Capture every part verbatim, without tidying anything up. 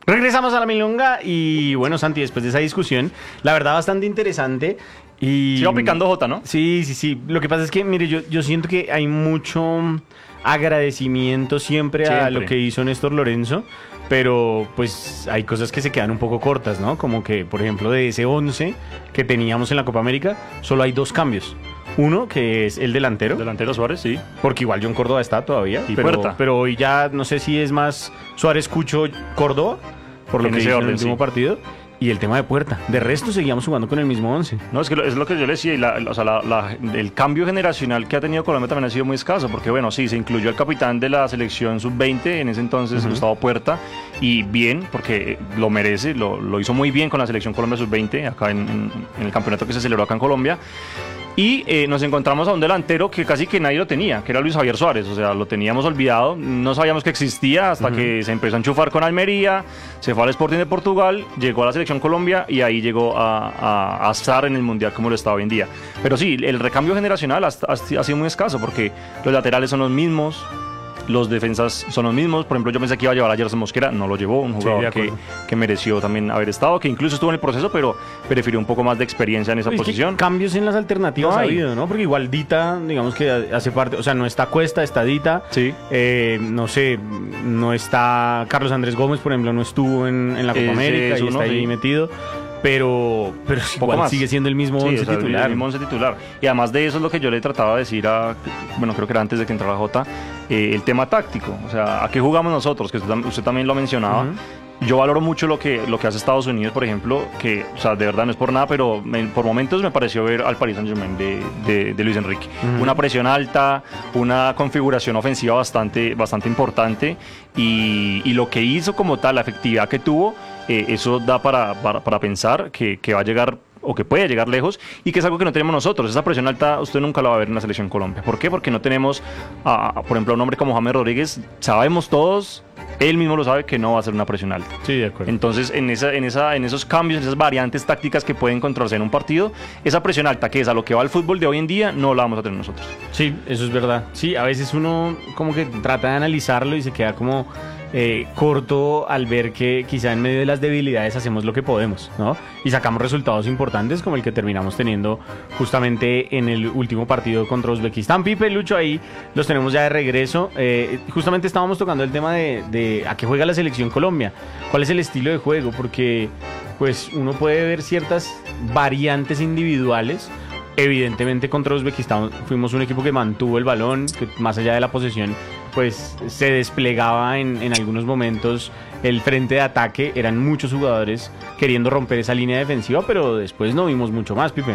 Regresamos a la milonga y bueno, Santi, después de esa discusión, la verdad bastante interesante y... Sigo picando Jota, ¿no? Sí, sí, sí. Lo que pasa es que, mire, yo, yo siento que hay mucho agradecimiento siempre, siempre a lo que hizo Néstor Lorenzo, pero pues hay cosas que se quedan un poco cortas, ¿no? Como que, por ejemplo, de ese once que teníamos en la Copa América, solo hay dos cambios. Uno, que es el delantero. Delantero Suárez, sí. Porque igual John Córdoba está todavía. Y pero, Puerta. Pero hoy ya no sé si es más Suárez, Cucho, Córdoba, por lo en que ese hizo orden, en el último sí. partido. Y el tema de Puerta. De resto seguíamos jugando con el mismo once. No, es que lo, es lo que yo le decía. Y la, o sea, la, la, el cambio generacional que ha tenido Colombia también ha sido muy escaso. Porque, bueno, sí, se incluyó el capitán de la selección sub veinte, en ese entonces, uh-huh. Gustavo Puerta. Y bien, porque lo merece, lo, lo hizo muy bien con la selección Colombia sub veinte, acá en, en, en el campeonato que se celebró acá en Colombia. Y eh, nos encontramos a un delantero que casi que nadie lo tenía, que era Luis Javier Suárez. O sea, lo teníamos olvidado, no sabíamos que existía hasta uh-huh. que se empezó a enchufar con Almería, se fue al Sporting de Portugal, llegó a la selección Colombia y ahí llegó a, a, a estar en el Mundial como lo está hoy en día. Pero sí, el recambio generacional ha, ha, ha sido muy escaso porque los laterales son los mismos, los defensas son los mismos. Por ejemplo, yo pensé que iba a llevar a Gerson Mosquera, no lo llevó, un jugador sí, que, que mereció también haber estado, que incluso estuvo en el proceso, pero prefirió un poco más de experiencia en esa es posición. Cambios en las alternativas no ha habido, ¿no? Porque igual Dita, digamos que hace parte, o sea, no está Cuesta, está Dita. Sí. Eh, no sé, no está Carlos Andrés Gómez, por ejemplo, no estuvo en, en la Copa Ese América y uno, está ahí sí. metido. Pero, pero igual más. sigue siendo el mismo sí, once o sea, titular. El mismo once titular. Y además de eso es lo que yo le trataba de decir a, bueno, creo que era antes de que entrara Jota, eh, el tema táctico. O sea, ¿a qué jugamos nosotros? Que usted, usted también lo mencionaba. Uh-huh. Yo valoro mucho lo que, lo que hace Estados Unidos, por ejemplo, que, o sea, de verdad no es por nada, pero me, por momentos me pareció ver al Paris Saint-Germain de, de, de Luis Enrique. Uh-huh. Una presión alta, una configuración ofensiva bastante, bastante importante y, y lo que hizo como tal, la efectividad que tuvo, eh, eso da para, para, para pensar que, que va a llegar o que puede llegar lejos y que es algo que no tenemos nosotros. Esa presión alta usted nunca la va a ver en la selección Colombia. ¿Por qué? Porque no tenemos, a, por ejemplo, a un hombre como James Rodríguez. Sabemos todos, él mismo lo sabe, que no va a ser una presión alta. Sí, de acuerdo. Entonces, en, esa, en, esa, en esos cambios, en esas variantes tácticas que pueden encontrarse en un partido, esa presión alta, que es a lo que va el fútbol de hoy en día, no la vamos a tener nosotros. Sí, eso es verdad. Sí, a veces uno como que trata de analizarlo y se queda como eh, corto al ver que quizá en medio de las debilidades hacemos lo que podemos, ¿no? Y sacamos resultados importantes como el que terminamos teniendo justamente en el último partido contra Uzbekistán. Pipe, Lucho, ahí los tenemos ya de regreso. Eh, justamente estábamos tocando el tema de, de a qué juega la selección Colombia, cuál es el estilo de juego, porque pues uno puede ver ciertas variantes individuales. Evidentemente contra Uzbekistán fuimos un equipo que mantuvo el balón, que más allá de la posesión pues se desplegaba en, en algunos momentos el frente de ataque, eran muchos jugadores queriendo romper esa línea defensiva, pero después no vimos mucho más, Pipe.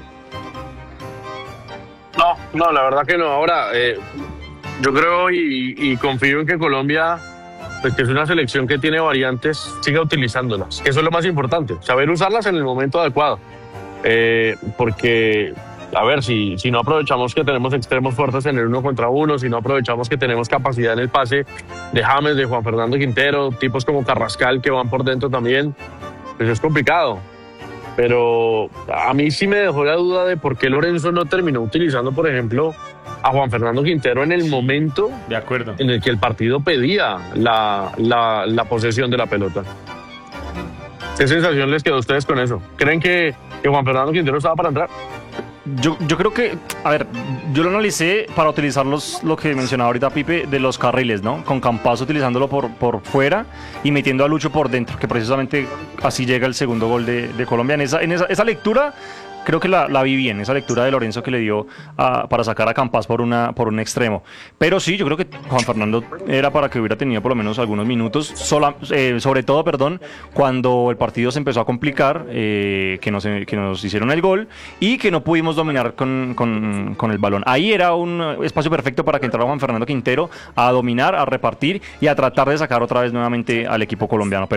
No, no, la verdad que no. Ahora, eh, yo creo y, y confío en que Colombia, pues que es una selección que tiene variantes, siga utilizándolas. Eso es lo más importante, saber usarlas en el momento adecuado. Eh, porque, a ver, si, si no aprovechamos que tenemos extremos fuertes en el uno contra uno, si no aprovechamos que tenemos capacidad en el pase de James, de Juan Fernando Quintero, tipos como Carrascal que van por dentro también, pues es complicado. Pero a mí sí me dejó la duda de por qué Lorenzo no terminó utilizando, por ejemplo, a Juan Fernando Quintero en el momento de acuerdo. en el que el partido pedía la, la, la posesión de la pelota. ¿Qué sensación les quedó a ustedes con eso? ¿Creen que, que Juan Fernando Quintero estaba para entrar? Yo, yo creo que, a ver, yo lo analicé para utilizar los, lo que mencionaba ahorita Pipe de los carriles, ¿no? Con Campazzo utilizándolo por, por fuera y metiendo a Lucho por dentro, que precisamente así llega el segundo gol de, de Colombia. En esa, en esa, esa lectura creo que la, la vi bien, esa lectura de Lorenzo que le dio a, para sacar a Campas por, una, por un extremo. Pero sí, yo creo que Juan Fernando era para que hubiera tenido por lo menos algunos minutos, sola, eh, sobre todo, perdón, cuando el partido se empezó a complicar, eh, que, nos, que nos hicieron el gol y que no pudimos dominar con, con, con el balón. Ahí era un espacio perfecto para que entrara Juan Fernando Quintero a dominar, a repartir y a tratar de sacar otra vez nuevamente al equipo colombiano.